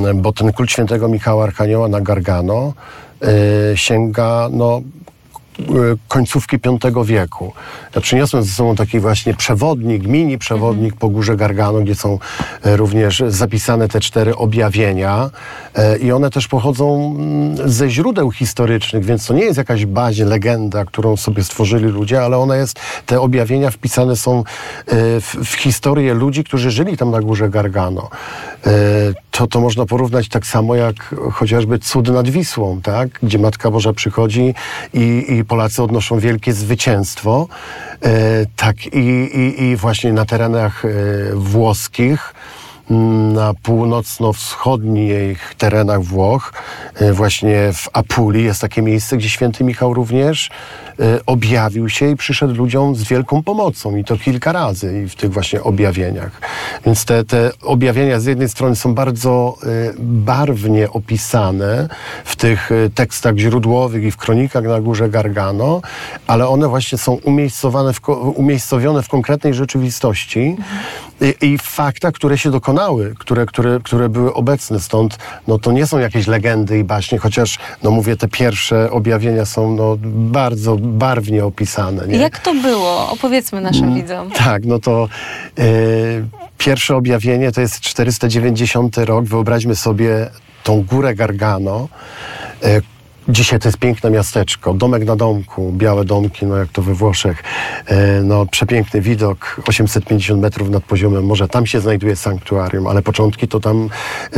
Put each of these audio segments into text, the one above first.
bo ten kult świętego Michała Archanioła na Gargano sięga końcówki V wieku. Ja przyniosłem ze sobą taki właśnie przewodnik, mini przewodnik po górze Gargano, gdzie są również zapisane te 4 objawienia i one też pochodzą ze źródeł historycznych, więc to nie jest jakaś baźń, legenda, którą sobie stworzyli ludzie, ale te objawienia wpisane są w historię ludzi, którzy żyli tam na górze Gargano. To można porównać tak samo jak chociażby cud nad Wisłą, tak? Gdzie Matka Boża przychodzi i Polacy odnoszą wielkie zwycięstwo. Tak i właśnie na terenach włoskich, na północno-wschodnich terenach Włoch, właśnie w Apulii jest takie miejsce, gdzie święty Michał również objawił się i przyszedł ludziom z wielką pomocą i to kilka razy i w tych właśnie objawieniach. Więc te objawienia z jednej strony są bardzo barwnie opisane w tych tekstach źródłowych i w kronikach na górze Gargano, ale one właśnie są umiejscowione w konkretnej rzeczywistości i w faktach, które się dokonały, które były obecne. Stąd to nie są jakieś legendy i baśnie, chociaż mówię, te pierwsze objawienia są bardzo barwnie opisane. Nie? Jak to było? Opowiedzmy naszym widzom. Tak, pierwsze objawienie to jest 490 rok. Wyobraźmy sobie tą górę Gargano. Dzisiaj to jest piękne miasteczko, domek na domku, białe domki, jak to we Włoszech. Przepiękny widok, 850 metrów nad poziomem morza. Tam się znajduje sanktuarium, ale początki to tam,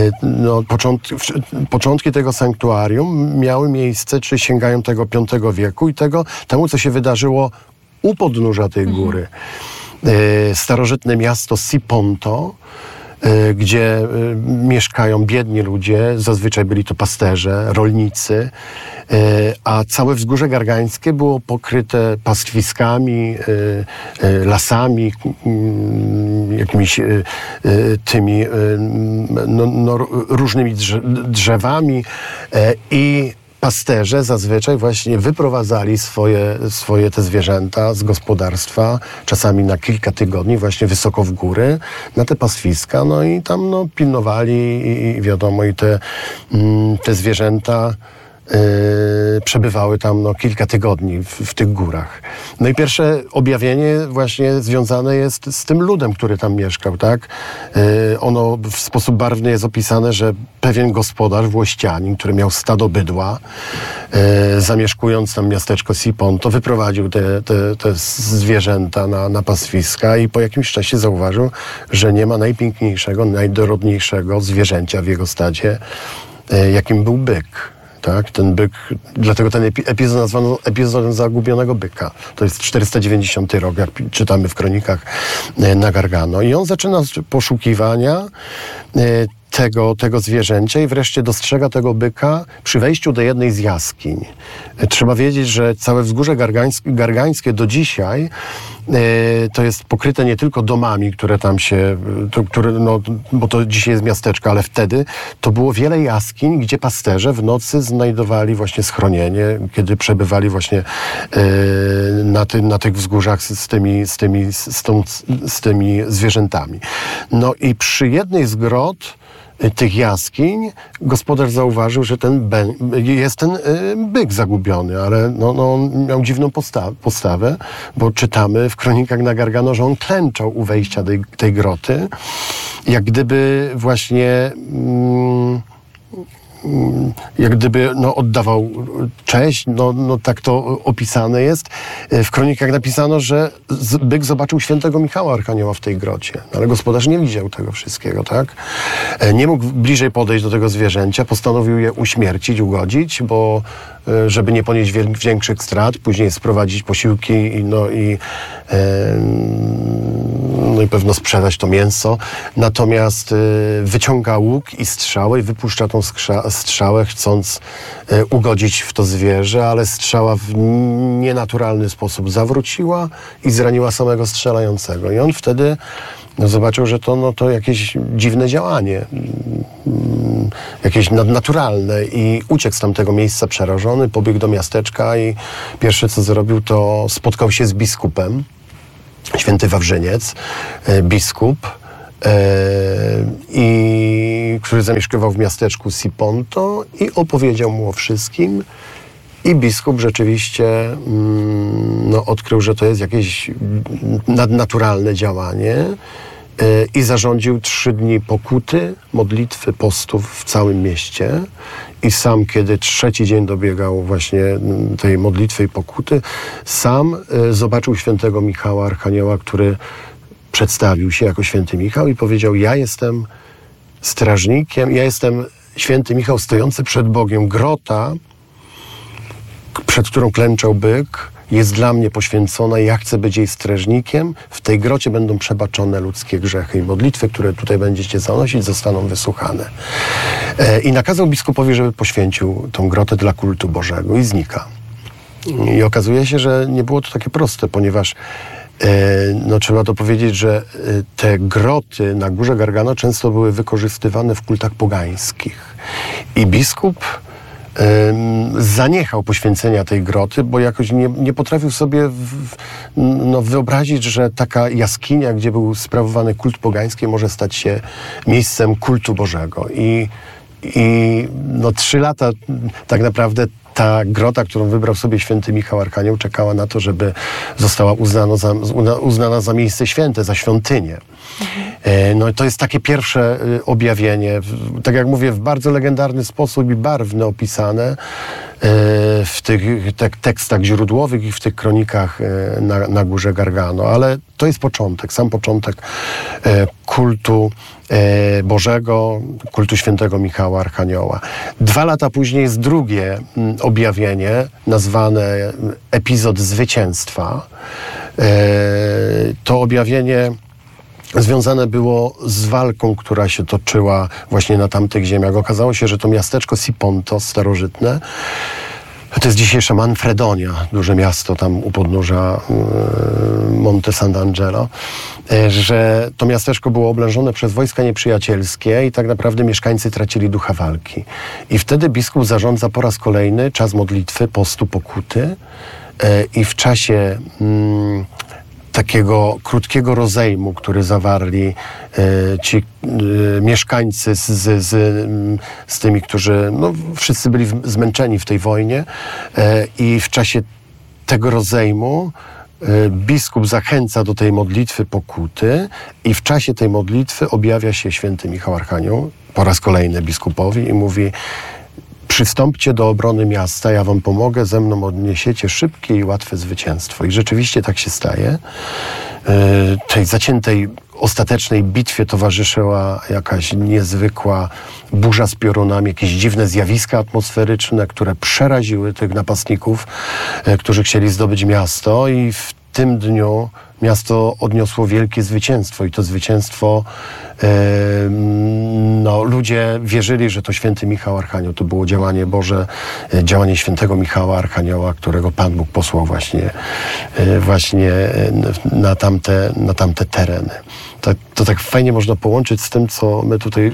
początki tego sanktuarium miały miejsce, czy sięgają tego V wieku i temu, co się wydarzyło u podnóża tej góry. Starożytne miasto Siponto, gdzie mieszkają biedni ludzie, zazwyczaj byli to pasterze, rolnicy, a całe wzgórze gargańskie było pokryte pastwiskami, lasami, jakimiś tymi różnymi drzewami i pasterze zazwyczaj właśnie wyprowadzali swoje te zwierzęta z gospodarstwa, czasami na kilka tygodni, właśnie wysoko w góry, na te pastwiska, i tam pilnowali i wiadomo, i te zwierzęta przebywały tam kilka tygodni w tych górach. I pierwsze objawienie właśnie związane jest z tym ludem, który tam mieszkał, tak? Ono w sposób barwny jest opisane, że pewien gospodarz, włościanin, który miał stado bydła, zamieszkując tam miasteczko Siponto, wyprowadził te zwierzęta na pastwiska i po jakimś czasie zauważył, że nie ma najpiękniejszego, najdorodniejszego zwierzęcia w jego stadzie, jakim był byk. Tak, ten byk, dlatego ten epizod nazwano epizodem zagubionego byka. To jest 490 rok, jak czytamy w kronikach na Gargano. I on zaczyna poszukiwania tego zwierzęcia i wreszcie dostrzega tego byka przy wejściu do jednej z jaskiń. Trzeba wiedzieć, że całe wzgórze gargańskie do dzisiaj to jest pokryte nie tylko domami, które tam się, bo to dzisiaj jest miasteczko, ale wtedy to było wiele jaskiń, gdzie pasterze w nocy znajdowali właśnie schronienie, kiedy przebywali właśnie na tych wzgórzach z tymi zwierzętami. I przy jednej z grot tych jaskiń gospodarz zauważył, że jest ten byk zagubiony, ale on miał dziwną postawę, bo czytamy w kronikach na Gargano, że on klęczał u wejścia tej groty, jak gdyby właśnie oddawał cześć, tak to opisane jest. W kronikach napisano, że byk zobaczył świętego Michała Archanioła w tej grocie, ale gospodarz nie widział tego wszystkiego, tak? Nie mógł bliżej podejść do tego zwierzęcia, postanowił je uśmiercić, ugodzić, bo żeby nie ponieść większych strat, później sprowadzić posiłki i pewno sprzedać to mięso. Natomiast wyciąga łuk i strzałę i wypuszcza tą strzałę, chcąc ugodzić w to zwierzę, ale strzała w nienaturalny sposób zawróciła i zraniła samego strzelającego. I on wtedy zobaczył, że to jakieś dziwne działanie, jakieś nadnaturalne i uciekł z tamtego miejsca przerażony, pobiegł do miasteczka i pierwsze co zrobił, to spotkał się z biskupem, święty Wawrzyniec, biskup, który zamieszkiwał w miasteczku Siponto i opowiedział mu o wszystkim. I biskup rzeczywiście odkrył, że to jest jakieś nadnaturalne działanie i zarządził 3 dni pokuty, modlitwy, postów w całym mieście. I sam, kiedy 3. dzień dobiegał właśnie tej modlitwy i pokuty, sam zobaczył świętego Michała Archanioła, który przedstawił się jako święty Michał i powiedział: ja jestem strażnikiem, ja jestem święty Michał stojący przed Bogiem. Grota, przed którą klęczał byk, jest dla mnie poświęcona, ja chcę być jej strażnikiem. W tej grocie będą przebaczone ludzkie grzechy i modlitwy, które tutaj będziecie zanosić, zostaną wysłuchane. I nakazał biskupowi, żeby poświęcił tą grotę dla kultu Bożego i znika. I okazuje się, że nie było to takie proste, ponieważ trzeba to powiedzieć, że te groty na Górze Gargano często były wykorzystywane w kultach pogańskich. I biskup zaniechał poświęcenia tej groty, bo jakoś nie potrafił sobie wyobrazić, że taka jaskinia, gdzie był sprawowany kult pogański, może stać się miejscem kultu Bożego. I 3 lata tak naprawdę ta grota, którą wybrał sobie święty Michał Archanioł, czekała na to, żeby została uznana za miejsce święte, za świątynię. To jest takie pierwsze objawienie, tak jak mówię, w bardzo legendarny sposób i barwny opisane w tych tekstach źródłowych i w tych kronikach na Górze Gargano. Ale to jest początek, sam początek kultu Bożego, kultu świętego Michała Archanioła. 2 lata później jest drugie objawienie, nazwane epizod zwycięstwa. To objawienie związane było z walką, która się toczyła właśnie na tamtych ziemiach. Okazało się, że to miasteczko Siponto starożytne, to jest dzisiejsza Manfredonia, duże miasto tam u podnóża Monte Sant'Angelo, że to miasteczko było oblężone przez wojska nieprzyjacielskie i tak naprawdę mieszkańcy tracili ducha walki. I wtedy biskup zarządza po raz kolejny czas modlitwy, postu, pokuty i w czasie takiego krótkiego rozejmu, który zawarli ci mieszkańcy z tymi, którzy wszyscy byli zmęczeni w tej wojnie, i w czasie tego rozejmu biskup zachęca do tej modlitwy pokuty i w czasie tej modlitwy objawia się święty Michał Archanioł po raz kolejny biskupowi i mówi: przystąpcie do obrony miasta, ja wam pomogę, ze mną odniesiecie szybkie i łatwe zwycięstwo. I rzeczywiście tak się staje. Tej zaciętej, ostatecznej bitwie towarzyszyła jakaś niezwykła burza z piorunami, jakieś dziwne zjawiska atmosferyczne, które przeraziły tych napastników, którzy chcieli zdobyć miasto, i w tym dniu miasto odniosło wielkie zwycięstwo i to zwycięstwo ludzie wierzyli, że to święty Michał Archanioł, to było działanie Boże, działanie świętego Michała Archanioła, którego Pan Bóg posłał właśnie na tamte tereny. To tak fajnie można połączyć z tym, co my tutaj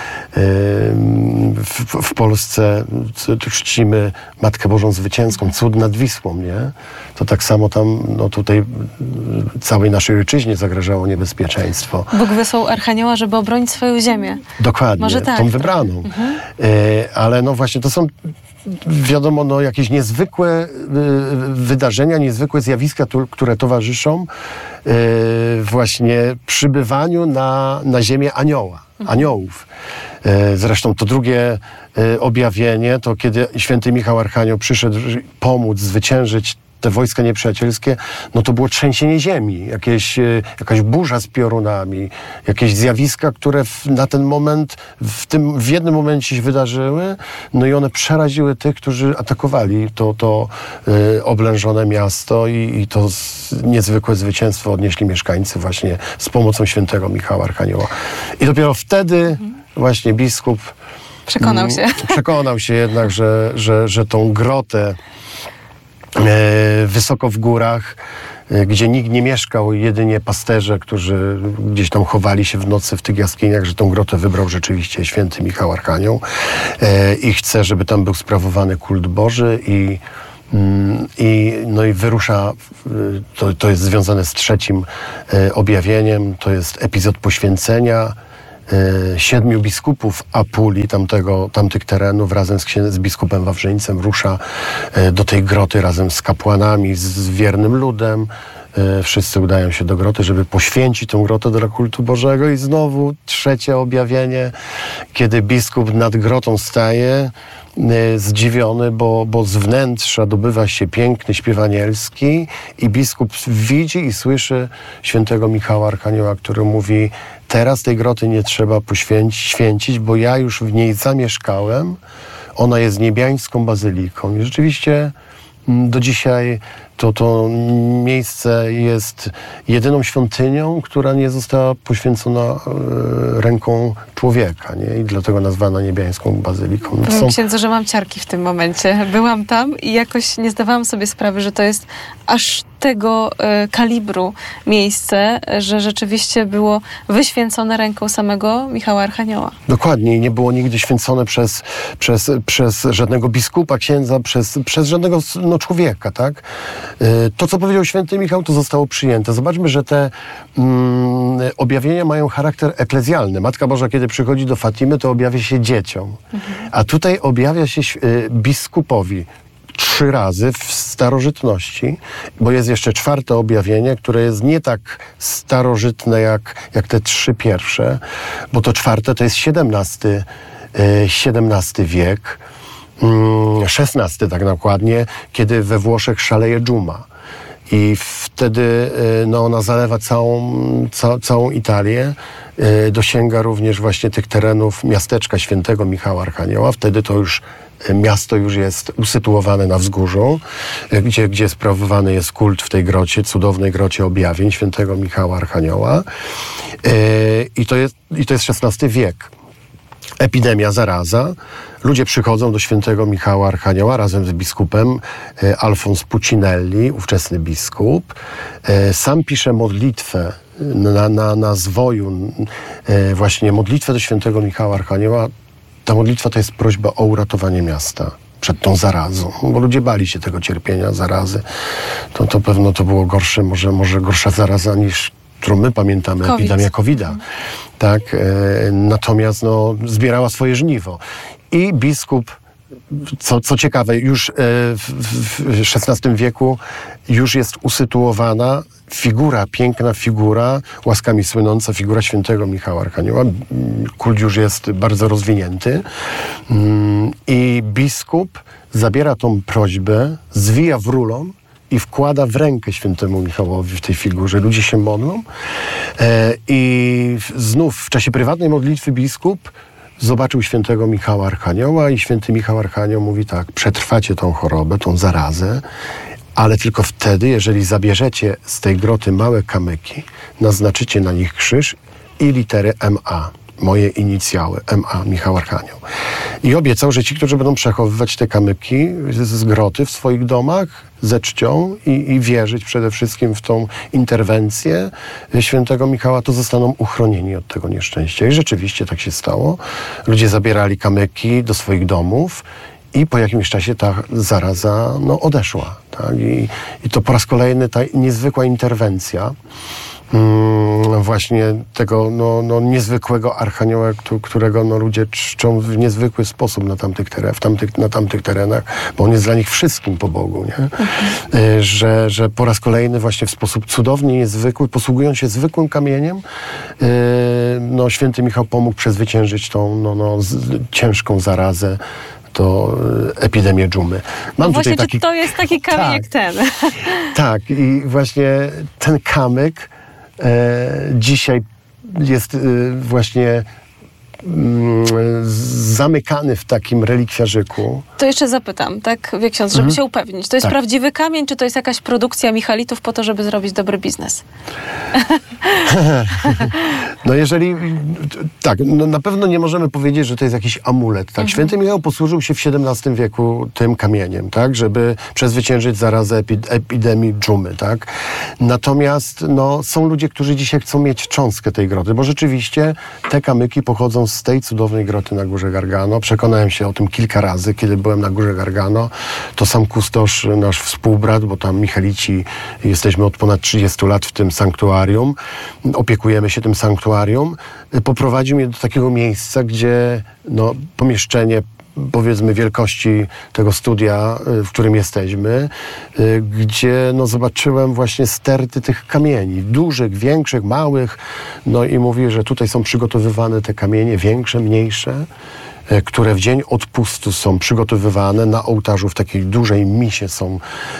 w Polsce czcimy Matkę Bożą Zwycięską, cud nad Wisłą, nie? To tak samo tam, tutaj całej naszej ojczyźnie zagrażało niebezpieczeństwo. Bóg wysłał Archanioła, żeby obronić swoją ziemię. Dokładnie, może tak, tą wybraną. Ale właśnie to są, wiadomo, jakieś niezwykłe wydarzenia, niezwykłe zjawiska, które towarzyszą właśnie przybywaniu na ziemię aniołów. Zresztą to drugie objawienie, to kiedy święty Michał Archanioł przyszedł pomóc zwyciężyć te wojska nieprzyjacielskie, to było trzęsienie ziemi, jakaś burza z piorunami, jakieś zjawiska, które na ten moment, w jednym momencie się wydarzyły, i one przeraziły tych, którzy atakowali to oblężone miasto i to niezwykłe zwycięstwo odnieśli mieszkańcy właśnie z pomocą świętego Michała Archanioła. I dopiero wtedy właśnie biskup przekonał się jednak, że tą grotę wysoko w górach, gdzie nikt nie mieszkał, jedynie pasterze, którzy gdzieś tam chowali się w nocy w tych jaskiniach, że tą grotę wybrał rzeczywiście święty Michał Archanioł i chce, żeby tam był sprawowany kult Boży I wyrusza, to jest związane z trzecim objawieniem, to jest epizod poświęcenia 7 biskupów Apulii, tamtych terenów, razem z biskupem Wawrzyńcem rusza do tej groty razem z kapłanami, z wiernym ludem. Wszyscy udają się do groty, żeby poświęcić tę grotę dla kultu Bożego i znowu trzecie objawienie, kiedy biskup nad grotą staje, zdziwiony, bo z wnętrza dobywa się piękny śpiew anielski i biskup widzi i słyszy świętego Michała Archanioła, który mówi: teraz tej groty nie trzeba święcić, bo ja już w niej zamieszkałem. Ona jest niebiańską bazyliką. I rzeczywiście do dzisiaj to miejsce jest jedyną świątynią, która nie została poświęcona ręką człowieka, nie? I dlatego nazwana niebiańską bazyliką. Powiem księdzu, że mam ciarki w tym momencie. Byłam tam i jakoś nie zdawałam sobie sprawy, że to jest aż tego kalibru miejsce, że rzeczywiście było wyświęcone ręką samego Michała Archanioła. Dokładnie. I nie było nigdy święcone przez żadnego biskupa, księdza, przez żadnego człowieka, tak? To, co powiedział święty Michał, to zostało przyjęte. Zobaczmy, że te objawienia mają charakter eklezjalny. Matka Boża, kiedy przychodzi do Fatimy, to objawia się dzieciom. A tutaj objawia się biskupowi 3 razy w starożytności, bo jest jeszcze 4 objawienie, które jest nie tak starożytne jak te 3 pierwsze, bo to 4 to jest XVII wiek, XVI tak dokładnie, kiedy we Włoszech szaleje dżuma. I wtedy ona zalewa całą Italię, dosięga również właśnie tych terenów miasteczka świętego Michała Archanioła. Wtedy to już miasto już jest usytuowane na wzgórzu, gdzie sprawowany jest kult w tej grocie, cudownej grocie objawień świętego Michała Archanioła. I to jest XVI wiek. Epidemia, zaraza. Ludzie przychodzą do świętego Michała Archanioła razem z biskupem Alfons Pucinelli, ówczesny biskup. Sam pisze modlitwę na zwoju, właśnie modlitwę do świętego Michała Archanioła. Ta modlitwa to jest prośba o uratowanie miasta przed tą zarazą, bo ludzie bali się tego cierpienia, zarazy. To pewno to było gorsze, może gorsza zaraza niż którą my pamiętamy, epidemia COVID-a. Tak? Natomiast zbierała swoje żniwo. I biskup, co ciekawe, już w XVI wieku już jest usytuowana piękna figura, łaskami słynąca figura świętego Michała Archanioła. Kult już jest bardzo rozwinięty. I biskup zabiera tą prośbę, zwija w rulon i wkłada w rękę świętemu Michałowi w tej figurze. Ludzie się modlą i znów w czasie prywatnej modlitwy biskup zobaczył świętego Michała Archanioła i święty Michał Archanioł mówi tak: przetrwacie tą chorobę, tą zarazę, ale tylko wtedy, jeżeli zabierzecie z tej groty małe kamyki, naznaczycie na nich krzyż i litery MA. Moje inicjały, MA, Michał Archanioł. I obiecał, że ci, którzy będą przechowywać te kamyki z groty w swoich domach, ze czcią i wierzyć przede wszystkim w tą interwencję świętego Michała, to zostaną uchronieni od tego nieszczęścia. I rzeczywiście tak się stało. Ludzie zabierali kamyki do swoich domów i po jakimś czasie ta zaraza odeszła. Tak? I to po raz kolejny ta niezwykła interwencja właśnie tego niezwykłego Archanioła, którego ludzie czczą w niezwykły sposób na tamtych terenach, bo on jest dla nich wszystkim po Bogu, nie? Że po raz kolejny właśnie w sposób cudownie niezwykły, posługując się zwykłym kamieniem, święty Michał pomógł przezwyciężyć tą ciężką zarazę, to epidemię dżumy. Mam właśnie, czy to jest taki kamień jak ten? Tak, i właśnie ten kamyk dzisiaj jest właśnie zamykany w takim relikwiarzyku. To jeszcze zapytam, tak, wie ksiądz, żeby się upewnić. To jest prawdziwy kamień, czy to jest jakaś produkcja michalitów po to, żeby zrobić dobry biznes? Na pewno nie możemy powiedzieć, że to jest jakiś amulet. Tak? Święty Michał posłużył się w XVII wieku tym kamieniem, tak? Żeby przezwyciężyć zarazę epidemii dżumy. Tak? Natomiast są ludzie, którzy dzisiaj chcą mieć cząstkę tej groty, bo rzeczywiście te kamyki pochodzą z tej cudownej groty na Górze Gargano. Gargano. Przekonałem się o tym kilka razy, kiedy byłem na Górze Gargano. To sam kustosz, nasz współbrat, bo tam michelici jesteśmy od ponad 30 lat w tym sanktuarium, opiekujemy się tym sanktuarium, poprowadził mnie do takiego miejsca, gdzie pomieszczenie powiedzmy wielkości tego studia, w którym jesteśmy, gdzie zobaczyłem właśnie sterty tych kamieni, dużych, większych, małych, i mówi, że tutaj są przygotowywane te kamienie, większe, mniejsze, które w dzień odpustu są przygotowywane na ołtarzu w takiej dużej misie są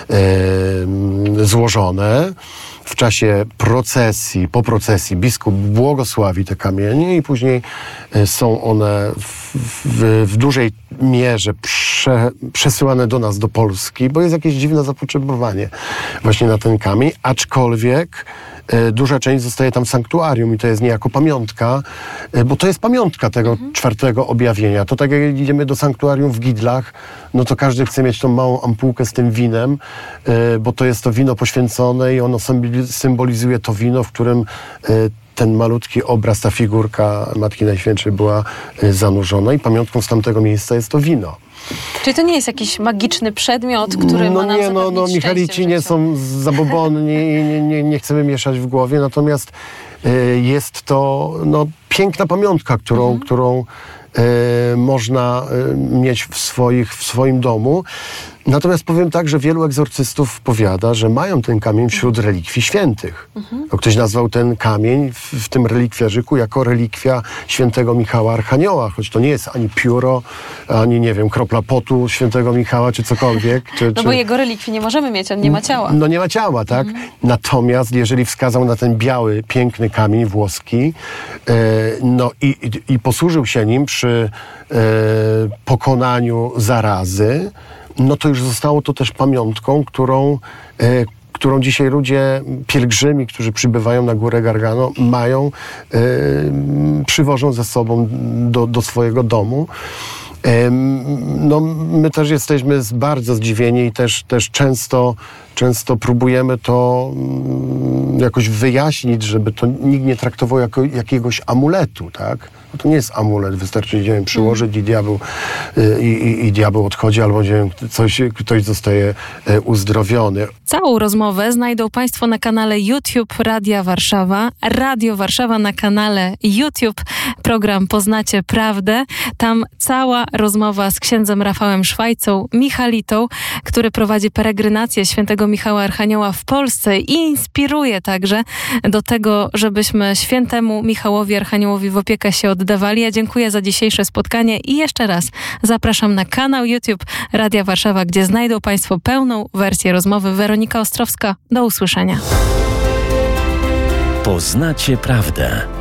złożone. W czasie procesji, po procesji biskup błogosławi te kamienie i później są one w dużej mierze przesyłane do nas, do Polski, bo jest jakieś dziwne zapotrzebowanie właśnie na ten kamień, aczkolwiek duża część zostaje tam w sanktuarium i to jest niejako pamiątka, bo to jest pamiątka tego czwartego objawienia. To tak jak idziemy do sanktuarium w Gidlach, to każdy chce mieć tą małą ampułkę z tym winem, bo to jest to wino poświęcone i ono symbolizuje to wino, w którym ten malutki obraz, ta figurka Matki Najświętszej była zanurzona i pamiątką z tamtego miejsca jest to wino. Czyli to nie jest jakiś magiczny przedmiot, który ma nam zapewnić Michelici nie są zabobonni i nie chcemy mieszać w głowie, natomiast jest to piękna pamiątka, którą można mieć w swoim domu. Natomiast powiem tak, że wielu egzorcystów powiada, że mają ten kamień wśród relikwii świętych. Ktoś nazwał ten kamień w tym relikwiarzyku jako relikwia świętego Michała Archanioła, choć to nie jest ani pióro, ani kropla potu świętego Michała, czy cokolwiek. Bo jego relikwii nie możemy mieć, on nie ma ciała. Nie ma ciała, tak? Natomiast jeżeli wskazał na ten biały, piękny kamień włoski, i posłużył się nim przy pokonaniu zarazy, to już zostało to też pamiątką, którą dzisiaj ludzie, pielgrzymi, którzy przybywają na Górę Gargano, przywożą ze sobą do swojego domu. My też jesteśmy bardzo zdziwieni i też często próbujemy to jakoś wyjaśnić, żeby to nikt nie traktował jako jakiegoś amuletu, tak? To nie jest amulet, wystarczy przyłożyć i diabeł odchodzi, albo ktoś zostaje uzdrowiony. Całą rozmowę znajdą Państwo na kanale YouTube Radia Warszawa, Radio Warszawa na kanale YouTube, program Poznacie Prawdę. Tam cała rozmowa z księdzem Rafałem Szwajcą, Michalitą, który prowadzi peregrinację świętego Michała Archanioła w Polsce i inspiruje także do tego, żebyśmy świętemu Michałowi Archaniołowi w opiekę się oddawali. Ja dziękuję za dzisiejsze spotkanie i jeszcze raz zapraszam na kanał YouTube Radia Warszawa, gdzie znajdą Państwo pełną wersję rozmowy. Weronika Ostrowska, do usłyszenia. Poznacie prawdę.